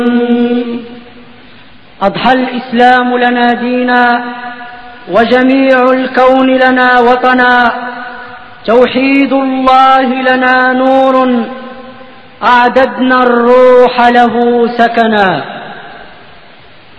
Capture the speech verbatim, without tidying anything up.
أضحى الإسلام لنا دينا وجميع الكون لنا وطنا، توحيد الله لنا نور أعددنا الروح له سكنا.